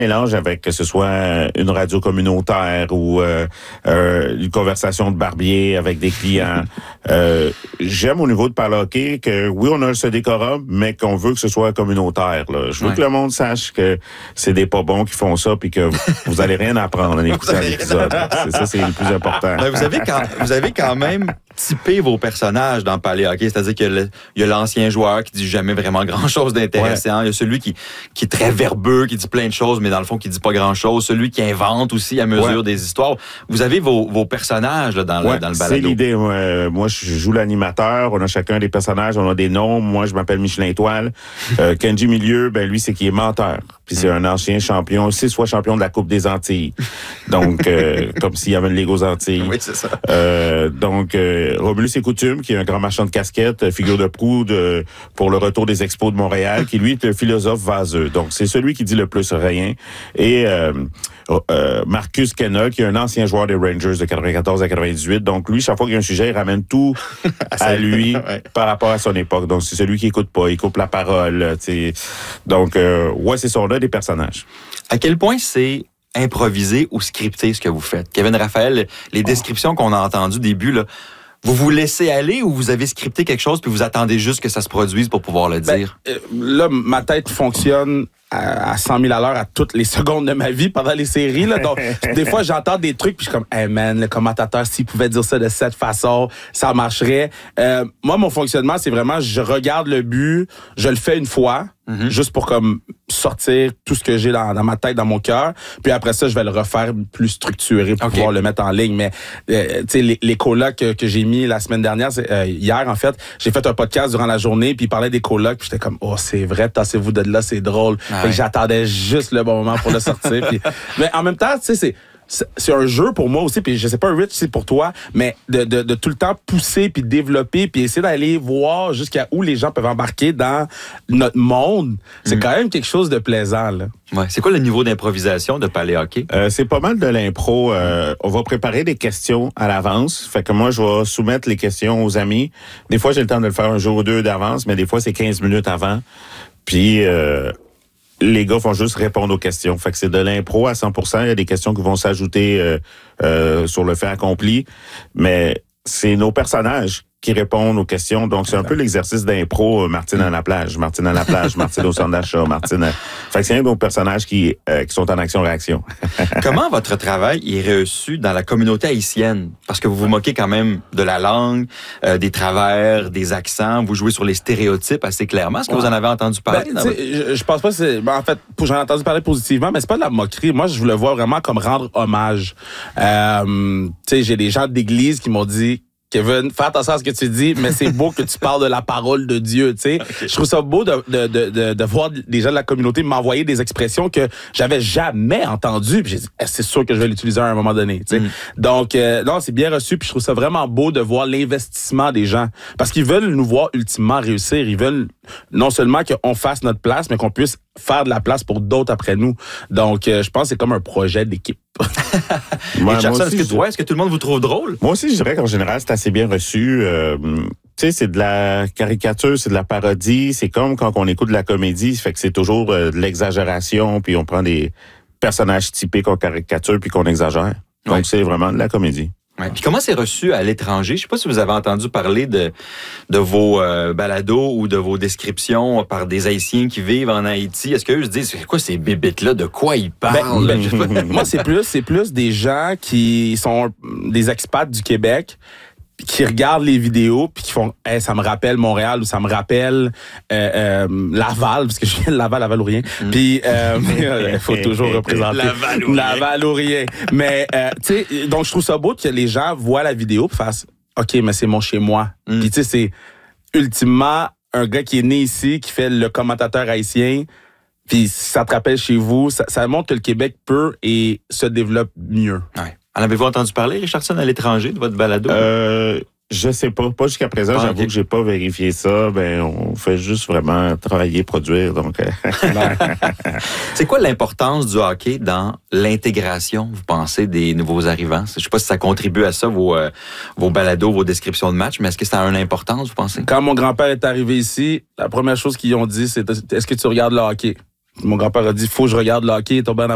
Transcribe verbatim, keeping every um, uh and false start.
mélange avec que ce soit une radio communautaire ou euh, euh, une conversation de barbier avec des clients. euh, j'aime au niveau de parler hockey que oui, on a ce décorum, mais qu'on veut que ce soit communautaire. Là. Je veux ouais. que le monde sache que c'est des pas bons qui font ça puis que vous allez rien apprendre en écoutant l'épisode. C'est ça, c'est le plus important. Ben, vous avez quand, vous avez quand même typé vos personnages dans Parler hockey, c'est-à-dire qu'il y a, le, il y a l'ancien joueur qui dit jamais vraiment grand-chose d'intéressant, ouais. il y a celui qui, qui est très verbeux, qui dit plein de choses, mais dans le fond, qui dit pas grand-chose, celui qui invente aussi à mesure ouais. des histoires. Vous avez vos, vos personnages là, dans, ouais, le, dans le balado. C'est l'idée. Moi, moi, je joue l'animateur, on a chacun des personnages, on a des noms. Moi, je m'appelle Michelin Toile. Euh, Kenji Milieu, ben lui, c'est qui est menteur. Puis c'est un ancien champion, six fois champion de la Coupe des Antilles. Donc, euh, comme s'il y avait une Ligue aux Antilles. Oui, c'est ça. Euh, donc, euh, Romulus et Coutume, qui est un grand marchand de casquettes, figure de proue de, pour le retour des Expos de Montréal, qui lui est le philosophe vaseux. Donc, c'est celui qui dit le plus rien. Et euh, euh, Marcus Kenna, qui est un ancien joueur des Rangers de quatre-vingt-quatorze à quatre-vingt-dix-huit. Donc, lui, chaque fois qu'il y a un sujet, il ramène tout à lui ouais. par rapport à son époque. Donc, c'est celui qui écoute pas, il coupe la parole. T'sais. Donc, euh, ouais, c'est ça, on a des personnages. À quel point c'est improvisé ou scripté ce que vous faites? Kevin Raphaël, les descriptions qu'on a entendues au début, là, vous vous laissez aller ou vous avez scripté quelque chose puis vous attendez juste que ça se produise pour pouvoir le dire? Ben, euh, là, ma tête fonctionne à, à cent mille à l'heure à toutes les secondes de ma vie pendant les séries. Là. Donc, des fois, j'entends des trucs puis je suis comme, hey man, le commentateur, s'il pouvait dire ça de cette façon, ça marcherait. Euh, moi, mon fonctionnement, c'est vraiment, je regarde le but, je le fais une fois, mm-hmm. juste pour comme sortir tout ce que j'ai dans, dans ma tête, dans mon cœur. Puis après ça, je vais le refaire plus structuré pour okay. pouvoir le mettre en ligne. Mais, euh, tu sais, les, les colocs que, que j'ai mis la semaine dernière, c'est, euh, hier, en fait, j'ai fait un podcast durant la journée, puis il parlait des colocs, puis j'étais comme, oh, c'est vrai, tassez-vous de là, c'est drôle. Ah fait ouais. que j'attendais juste le bon moment pour le sortir. Puis, mais en même temps, tu sais, c'est, c'est un jeu pour moi aussi, puis je sais pas, Rich, c'est pour toi, mais de, de, de tout le temps pousser, puis développer, puis essayer d'aller voir jusqu'à où les gens peuvent embarquer dans notre monde, c'est mmh. quand même quelque chose de plaisant, là. Ouais. C'est quoi le niveau d'improvisation de Parler hockey? Euh, c'est pas mal de l'impro. Euh, on va préparer des questions à l'avance. Fait que moi, je vais soumettre les questions aux amis. Des fois, j'ai le temps de le faire un jour ou deux d'avance, mais des fois, c'est quinze minutes avant. Puis... Euh, les gars vont juste répondre aux questions. Fait que c'est de l'impro à cent pour cent. Il y a des questions qui vont s'ajouter euh, euh, sur le fait accompli. Mais c'est nos personnages qui répondent aux questions. Donc, c'est un peu l'exercice d'impro, Martine à la plage, Martine à la plage, Martine au centre d'achat, Martine... À... Fait que c'est un de nos personnages qui, euh, qui sont en action-réaction. Comment votre travail est reçu dans la communauté haïtienne? Parce que vous vous moquez quand même de la langue, euh, des travers, des accents. Vous jouez sur les stéréotypes assez clairement. Est-ce que vous en avez entendu parler? Ben, votre... je, je pense pas que c'est... Ben, en fait, j'en ai entendu parler positivement, mais c'est pas de la moquerie. Moi, je le vois vraiment comme rendre hommage. Euh, tu sais, j'ai des gens d'église qui m'ont dit... Kevin, fais attention à ce que tu dis, mais c'est beau que tu parles de la parole de Dieu, tu sais. Okay. Je trouve ça beau de, de, de, de, de voir des gens de la communauté m'envoyer des expressions que j'avais jamais entendues. Puis j'ai dit, eh, c'est sûr que je vais l'utiliser à un moment donné, tu sais. Mm. Donc, euh, non, c'est bien reçu. Puis je trouve ça vraiment beau de voir l'investissement des gens. Parce qu'ils veulent nous voir ultimement réussir. Ils veulent non seulement qu'on fasse notre place, mais qu'on puisse faire de la place pour d'autres après nous. Donc, euh, je pense que c'est comme un projet d'équipe. Moi, Et Jackson, est-ce que, ouais, est-ce que tout le monde vous trouve drôle? Moi aussi, je dirais qu'en général, c'est assez bien reçu. Euh, tu sais, c'est de la caricature, c'est de la parodie. C'est comme quand on écoute de la comédie, ça fait que c'est toujours euh, de l'exagération, puis on prend des personnages typiques qu'on caricature, puis qu'on exagère. Donc, ouais. c'est vraiment de la comédie. Ouais. Puis comment c'est reçu à l'étranger? Je sais pas si vous avez entendu parler de, de vos euh, balados ou de vos descriptions par des Haïtiens qui vivent en Haïti. Est-ce qu'eux se disent, c'est quoi ces bébites-là? De quoi ils parlent? Ben, ben, moi, c'est plus, c'est plus des gens qui sont des expats du Québec qui regardent les vidéos puis qui font hey, ça me rappelle Montréal ou ça me rappelle euh, euh, Laval parce que je viens de Laval, Laval-Ourien. Mm. Puis euh, il faut toujours représenter Laval-Ourien. Laval-Ourien. Mais euh, tu sais, donc je trouve ça beau que les gens voient la vidéo puis fassent OK, mais c'est mon chez moi. Mm. Puis tu sais, c'est ultimement un gars qui est né ici qui fait le commentateur haïtien. Puis si ça te rappelle chez vous, ça, ça montre que le Québec peut et se développe mieux. Ouais. En avez-vous entendu parler, Richardson, à l'étranger, de votre balado? Euh, je sais pas. Pas jusqu'à présent. Ah, j'avoue okay. que j'ai pas vérifié ça. Ben, on fait juste vraiment travailler, produire. Donc, c'est quoi l'importance du hockey dans l'intégration, vous pensez, des nouveaux arrivants? Je sais pas si ça contribue à ça, vos, euh, vos balados, vos descriptions de matchs, mais est-ce que ça a une importance, vous pensez? Quand mon grand-père est arrivé ici, la première chose qu'ils ont dit, c'est « Est-ce que tu regardes le hockey? » Mon grand-père a dit « Faut que je regarde le hockey. » Il est tombé en